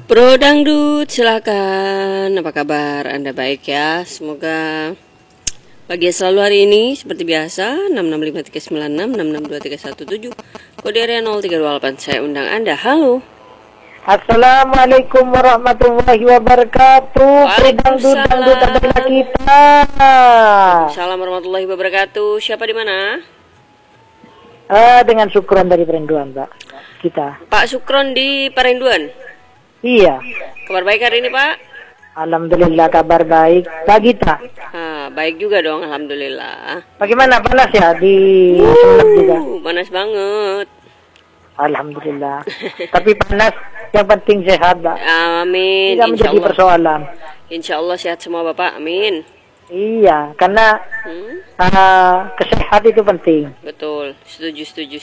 Bro Dangdut, silakan. Apa kabar? Anda baik ya? Semoga bahagia selalu hari ini. Seperti biasa, 6653966623117. Kode area 0328. Saya undang Anda. Halo. Assalamualaikum warahmatullahi wabarakatuh. Waalaikumsalam. Adalah kita. Assalamualaikum warahmatullahi wabarakatuh. Siapa di mana? Dengan Sukron dari Perinduan, Pak. Kita. Pak Sukron di Parenduan. Iya. Kabar baik hari ini, Pak? Alhamdulillah kabar baik. Pak kita. Baik juga dong, alhamdulillah. Bagaimana panas ya di Sumeneb juga? Panas banget. Alhamdulillah. Tapi panas, yang penting sehat, Pak. Amin. Tidak menjadi persoalan. Insya Allah sehat semua Bapak, amin. Iya, karena kesehatan itu penting. Betul, setuju.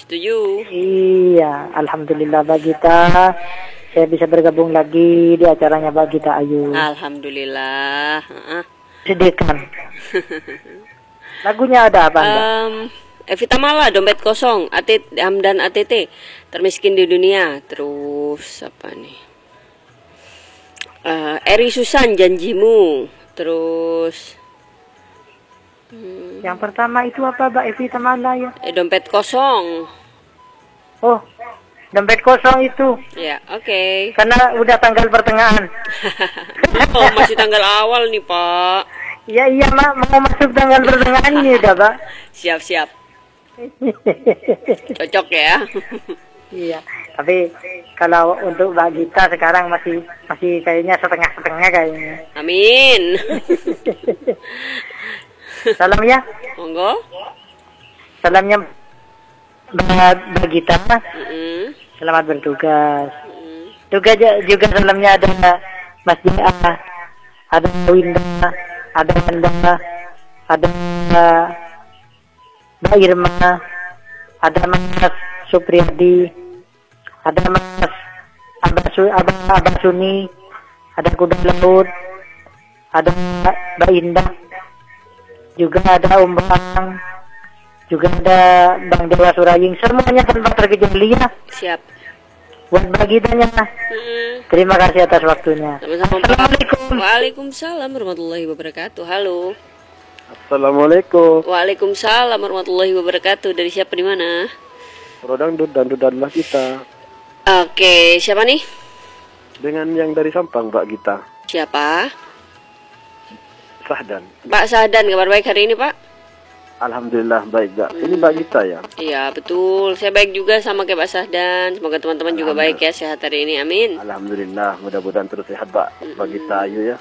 Iya, alhamdulillah Pak Gita. Saya bisa bergabung lagi di acaranya Pak Gita Ayu. Alhamdulillah. Sedihkan. Lagunya ada apa? Evita Mala, Dompet Kosong, Hamdan ATT, Termiskin di Dunia. Terus apa nih? Eri Susan, Janjimu. Terus yang pertama itu apa, Mbak Evita Mala ya? Dompet Kosong. Oh, Dompet Kosong itu. Ya, oke. Karena udah tanggal pertengahan. Oh, masih tanggal awal nih, Pak. Iya, Mak. Mau masuk tanggal pertengahan ini udah, Pak. Siap. Cocok ya. Iya, tapi kalau untuk Mbak Gita sekarang masih kayaknya setengah-setengah kayaknya. Amin. Salam ya. Monggo. Salamnya Mbak Gita. Selamat bertugas. Juga salamnya ada Mas Jia, ada Winda, ada Anda, ada Mbak Irma, ada Mas Supriyadi, ada Mas Abang Suni, ada Kuda Laut, ada Mbak Indah, juga ada Om Bang, juga ada Bang Dewa Suraying, semuanya tanpa terkecuali ya. Siap. Buat bagiannya. Terima kasih atas waktunya. Assalamualaikum. Waalaikumsalam warahmatullahi wabarakatuh. Halo. Assalamualaikum. Waalaikumsalam warahmatullahi wabarakatuh. Dari siapa di mana? Bro Dangdut adalah kita. Oke, siapa nih? Dengan yang dari Sampang, Mbak Gita. Siapa? Sahdan. Pak Sahdan, kabar baik hari ini, Pak? Alhamdulillah baik, Mbak. Ini Mbak Gita ya? Iya, betul. Saya baik juga sama kayak Pak Sahdan. Semoga teman-teman juga baik ya, sehat hari ini. Amin. Alhamdulillah, mudah-mudahan terus sehat, Mbak. Mbak Gita Ayu ya.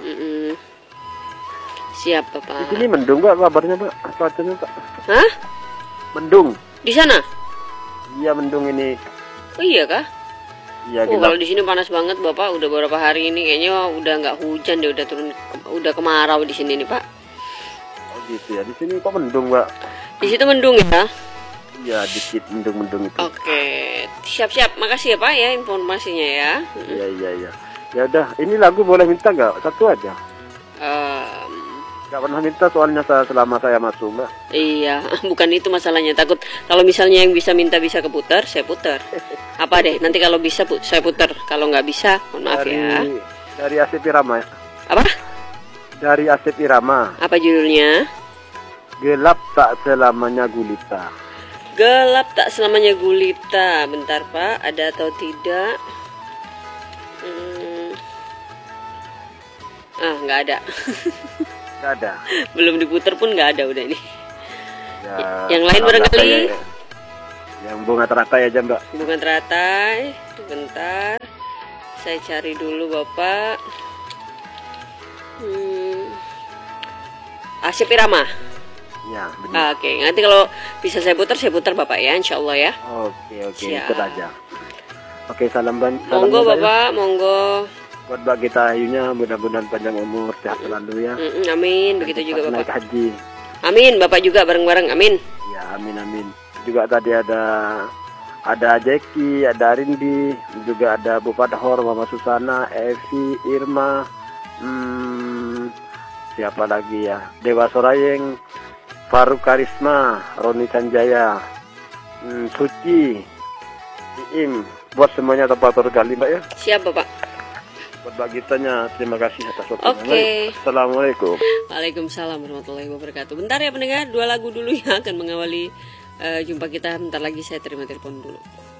Siap, Bapak. Di sini mendung, Mbak, kabarnya, Mbak. Cuacanya, Mbak. Hah? Mendung. Di sana? Iya, mendung ini. Oh iya kah? Iya, kalau di sini panas banget, Bapak. Udah beberapa hari ini kayaknya udah nggak hujan deh, udah kemarau di sini nih, Pak. Gitu ya, di sini kok mendung, Mbak? Di situ mendung ya? Iya, dikit mendung itu. Oke, siap. Makasih ya Pak ya informasinya ya. Iya. Ya udah, ini lagu boleh minta nggak? Satu aja. Nggak pernah minta soalnya selama saya masuk, Mbak. Iya, bukan itu masalahnya. Takut kalau misalnya yang bisa minta bisa keputar, saya putar. Apa deh? Nanti kalau bisa saya putar. Kalau nggak bisa, mohon maaf ya. Dari Asep Irama ya. Apa? Dari Asep Irama. Apa judulnya? Gelap tak selamanya gulita. Gelap tak selamanya gulita. Bentar Pak, ada atau tidak? Nggak ada. Nggak ada. Belum diputar pun nggak ada udah ini. Ya, yang lain barangkali. Yang bunga teratai aja, Mbak. Bunga teratai. Bentar. Saya cari dulu Bapak. Asep Irama. Ya, benar. Oke, nanti kalau bisa saya putar Bapak ya, insya Allah ya. Oke, ikut aja. Oke, salam monggo Bapak, monggo. Buat Mbak Gita Ayunya, mudah-mudahan panjang umur, sehat selalu ya. Amin, begitu juga Bapak. Naik haji. Amin, Bapak juga bareng-bareng, amin. Ya, amin. Juga tadi ada Jeki, ada Rindi, juga ada Bu Padhor, Mama Susana, Evi, Irma, siapa lagi ya? Dewa Sorayeng, Faruk Karisma, Roni Sanjaya, Suci, Iim, buat semuanya tempat tergali Mbak ya. Siap Bapak. buat Mbak Gitanya. Terima kasih atas waktunya. Oke. Assalamualaikum. Waalaikumsalam warahmatullahi wabarakatuh. Bentar ya pendengar, 2 lagu dulu yang akan mengawali jumpa kita. Bentar lagi saya terima telepon dulu.